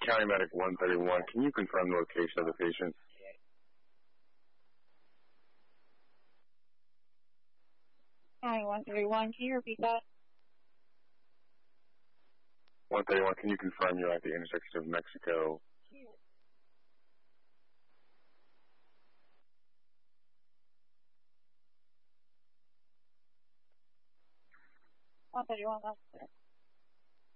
County Medic 131, can you confirm the location of the patient? County 131, can you repeat that? 131, can you confirm you're at the intersection of Mexico? One 31, that's correct.